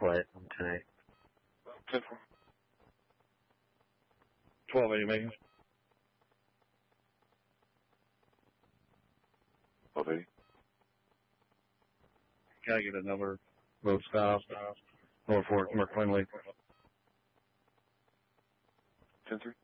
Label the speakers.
Speaker 1: What? On 10-8.
Speaker 2: 10-4.
Speaker 3: 12-8 making.
Speaker 2: 12-8.
Speaker 3: Can I get a number? Both styles. Lower Fort McClinley.
Speaker 2: 10-3.